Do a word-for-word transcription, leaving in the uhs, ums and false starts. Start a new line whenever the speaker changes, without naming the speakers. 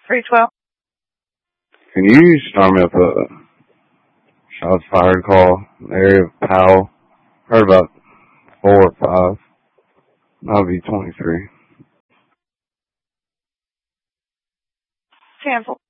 three twelve.
Can you start me up a shots fired call in the area of Powell? Heard about four or five. That'll be twenty-three.
Cancel.